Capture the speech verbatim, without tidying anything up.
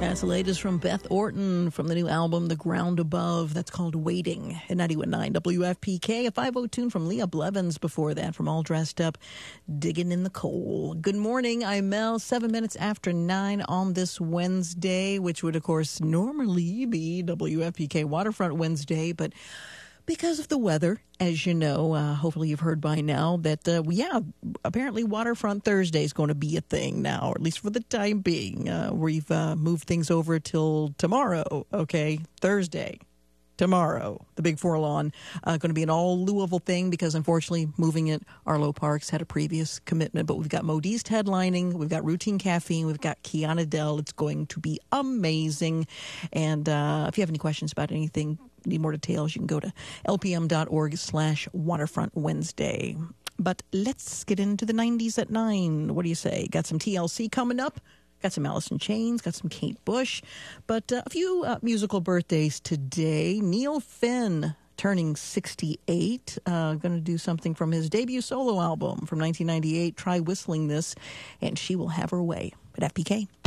That's the latest from Beth Orton from the new album, The Ground Above. That's called Waiting at ninety-one point nine W F P K. A five oh tune from Leah Blevins before that from All Dressed Up, Digging in the Coal. Good morning, I'm Mel. Seven minutes after nine on this Wednesday, which would, of course, normally be W F P K Waterfront Wednesday, but because of the weather, as you know, uh, hopefully you've heard by now that, uh, yeah, apparently Waterfront Thursday is going to be a thing now, or at least for the time being. Uh, we've uh, moved things over till tomorrow, okay? Thursday. Tomorrow, the Big Four Lawn, uh, going to be an all-Louisville thing because, unfortunately, moving it, Arlo Parks had a previous commitment. But we've got Modiste headlining, we've got Routine Caffeine, we've got Kiana Dell. It's going to be amazing. And uh, if you have any questions about anything, need more details, you can go to lpm.org slash Waterfront Wednesday. But let's get into the nineties at nine. What do you say? Got some T L C coming up. Got some Alice in Chains, got some Kate Bush, but uh, a few uh, musical birthdays today. Neil Finn turning sixty-eight, uh, going to do something from his debut solo album from nineteen ninety-eight, Try Whistling This, and She Will Have Her Way at F P K.